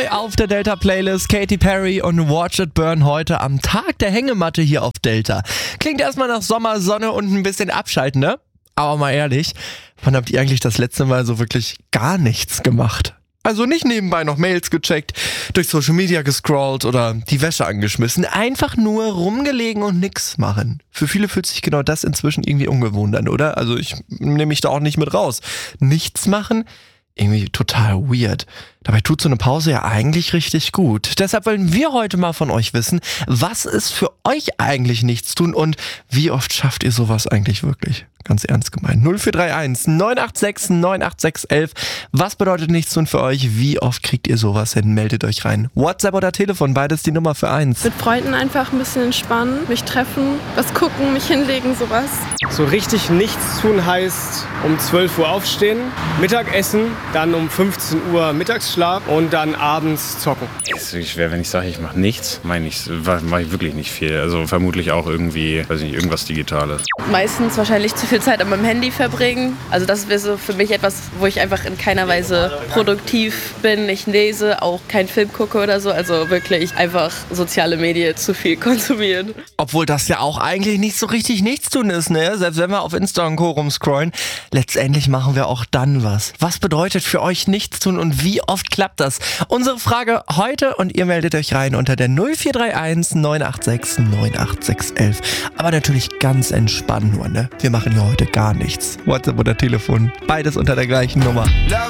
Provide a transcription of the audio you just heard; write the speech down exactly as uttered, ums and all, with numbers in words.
Neu auf der Delta-Playlist Katy Perry und Watch It Burn heute am Tag der Hängematte hier auf Delta. Klingt erstmal nach Sommer, Sonne und ein bisschen abschalten, ne? Aber mal ehrlich, wann habt ihr eigentlich das letzte Mal so wirklich gar nichts gemacht? Also nicht nebenbei noch Mails gecheckt, durch Social Media gescrollt oder die Wäsche angeschmissen. Einfach nur rumgelegen und nix machen. Für viele fühlt sich genau das inzwischen irgendwie ungewohnt an, oder? Also ich nehme mich da auch nicht mit raus. Nichts machen? Irgendwie total weird. Dabei tut so eine Pause ja eigentlich richtig gut. Deshalb wollen wir heute mal von euch wissen, was ist für euch eigentlich nichts tun und wie oft schafft ihr sowas eigentlich wirklich? Ganz ernst gemeint. null vier drei eins neun acht sechs neun acht sechs elf. Was bedeutet nichts tun für euch? Wie oft kriegt ihr sowas hin? Meldet euch rein. WhatsApp oder Telefon, beides die Nummer für eins. Mit Freunden einfach ein bisschen entspannen, mich treffen, was gucken, mich hinlegen, sowas. So richtig nichts tun heißt um zwölf Uhr aufstehen, Mittagessen, dann um fünfzehn Uhr Mittagsschlaf und dann abends zocken. Es ist wirklich schwer, wenn ich sage, ich mache nichts, meine ich, mache ich wirklich nicht viel. Also vermutlich auch irgendwie, weiß nicht, irgendwas Digitales. Meistens wahrscheinlich zu viel Zeit an meinem Handy verbringen. Also das wäre so für mich etwas, wo ich einfach in keiner Weise produktiv bin. Ich lese, auch keinen Film gucke oder so. Also wirklich einfach soziale Medien zu viel konsumieren. Obwohl das ja auch eigentlich nicht so richtig nichts tun ist, ne? Selbst wenn wir auf Insta und Co. rumscrollen, letztendlich machen wir auch dann was. Was bedeutet für euch nichts tun und wie oft klappt das? Unsere Frage heute und ihr meldet euch rein unter der null vier drei eins neun acht sechs neun acht sechs elf. Aber natürlich ganz entspannt nur, ne? Wir machen hier heute gar nichts. WhatsApp oder Telefon, beides unter der gleichen Nummer.